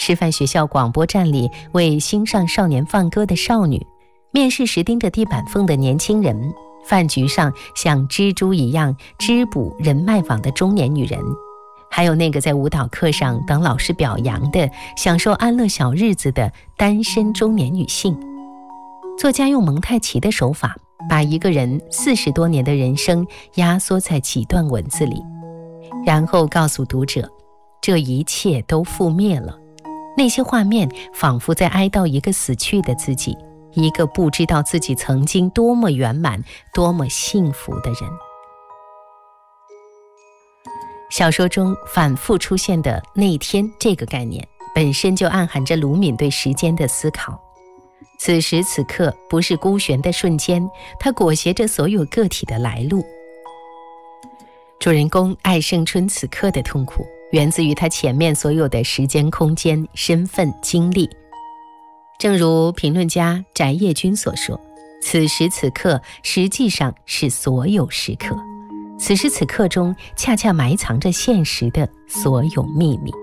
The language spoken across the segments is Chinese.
师范学校广播站里为新上少年放歌的少女，面试时盯着地板缝的年轻人，饭局上像蜘蛛一样织补人脉网的中年女人，还有那个在舞蹈课上当老师表扬的享受安乐小日子的单身中年女性。作家用蒙太奇的手法，把一个人40多年的人生压缩在几段文字里，然后告诉读者，这一切都覆灭了。那些画面仿佛在哀悼一个死去的自己，一个不知道自己曾经多么圆满、多么幸福的人。小说中反复出现的那天这个概念，本身就暗含着鲁敏对时间的思考。此时此刻不是孤悬的瞬间，它裹挟着所有个体的来路。主人公艾胜春此刻的痛苦，源自于他前面所有的时间、空间、身份、经历。正如评论家翟业军所说，此时此刻实际上是所有时刻，此时此刻中恰恰埋藏着现实的所有秘密。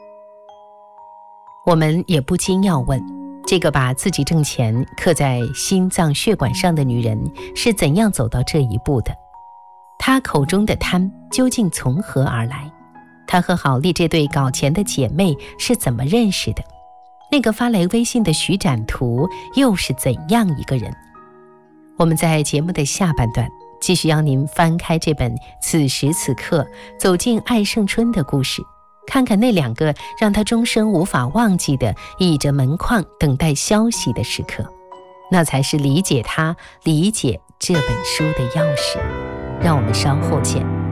我们也不禁要问，这个把自己挣钱刻在心脏血管上的女人是怎样走到这一步的？她口中的贪究竟从何而来？她和郝丽这对搞钱的姐妹是怎么认识的？那个发来微信的徐展图又是怎样一个人？我们在节目的下半段继续要您翻开这本《此时此刻》，走进艾胜春的故事，看看那2个让他终生无法忘记的倚着门框等待消息的时刻，那才是理解他、理解这本书的钥匙。让我们稍后见。